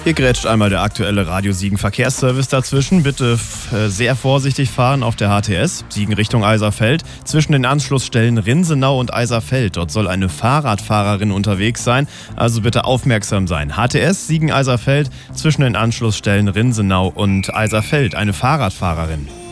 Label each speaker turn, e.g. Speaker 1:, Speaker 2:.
Speaker 1: Hier grätscht einmal der aktuelle Radio Siegen Verkehrsservice dazwischen. Bitte sehr vorsichtig fahren auf der HTS, Siegen Richtung Eiserfeld, zwischen den Anschlussstellen Rinsenau und Eiserfeld. Dort soll eine Fahrradfahrerin unterwegs sein, also bitte aufmerksam sein. HTS Siegen Eiserfeld, zwischen den Anschlussstellen Rinsenau und Eiserfeld, eine Fahrradfahrerin.